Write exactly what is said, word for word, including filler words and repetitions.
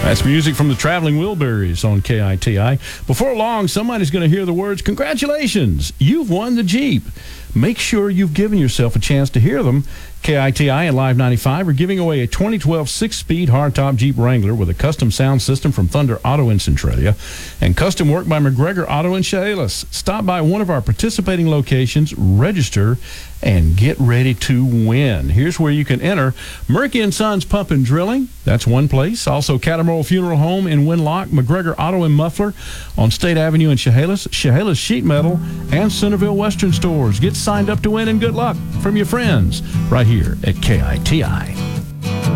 That's music from the Traveling Wilburys on K I T I. Before long, somebody's going to hear the words, "Congratulations, you've won the Jeep." Make sure you've given yourself a chance to hear them. K I T I and Live ninety-five are giving away a twenty twelve six-speed hardtop Jeep Wrangler with a custom sound system from Thunder Auto in Centralia and custom work by McGregor Auto in Chehalis. Stop by one of our participating locations, register, and get ready to win. Here's where you can enter. Murky and Sons Pump and Drilling, that's one place. Also, Cattermole Funeral Home in Winlock, McGregor Auto and Muffler on State Avenue in Chehalis, Chehalis Sheet Metal, and Centerville Western Stores. Get signed up to win and good luck from your friends right here at K I T I.